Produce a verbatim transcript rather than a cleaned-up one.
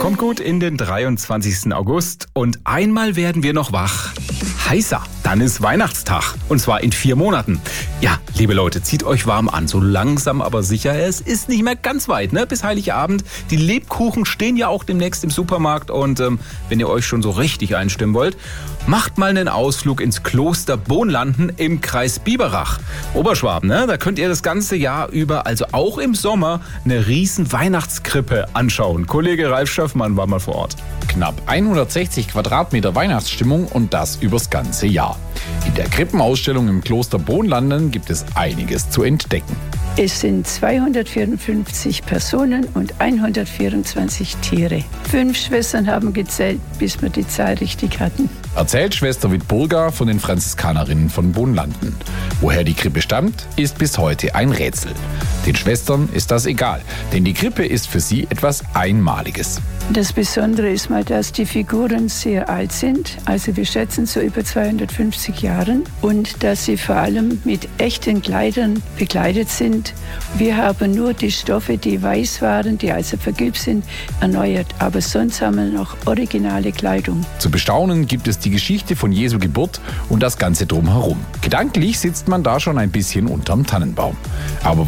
Kommt gut in den dreiundzwanzigsten August und einmal werden wir noch wach. Heißer, dann ist Weihnachtstag und zwar in vier Monaten. Ja, liebe Leute, zieht euch warm an, so langsam aber sicher. Es ist nicht mehr ganz weit, ne? Bis Heiligabend. Die Lebkuchen stehen ja auch demnächst im Supermarkt und ähm, wenn ihr euch schon so richtig einstimmen wollt, macht mal einen Ausflug ins Kloster Bohnlanden im Kreis Biberach. Oberschwaben, ne? Da könnt ihr das ganze Jahr über, also auch im Sommer, eine riesen Weihnachtskrippe anschauen. Kollege Ralf Schöffmann war mal vor Ort. Knapp hundertsechzig Quadratmeter Weihnachtsstimmung und das übers ganze Jahr. In der Krippenausstellung im Kloster Bohnlanden gibt es einiges zu entdecken. Es sind zweihundertvierundfünfzig Personen und hundertvierundzwanzig Tiere. Fünf Schwestern haben gezählt, bis wir die Zahl richtig hatten. Erzählt Schwester Wittburger von den Franziskanerinnen von Bohnlanden. Woher die Krippe stammt, ist bis heute ein Rätsel. Den Schwestern ist das egal, denn die Krippe ist für sie etwas Einmaliges. Das Besondere ist mal, dass die Figuren sehr alt sind, also wir schätzen so über zweihundertfünfzig Jahren, und dass sie vor allem mit echten Kleidern bekleidet sind. Wir haben nur die Stoffe, die weiß waren, die also vergilbt sind, erneuert, aber sonst haben wir noch originale Kleidung. Zu bestaunen gibt es die Geschichte von Jesu Geburt und das Ganze drumherum. Gedanklich sitzt man da schon ein bisschen unterm Tannenbaum. Aber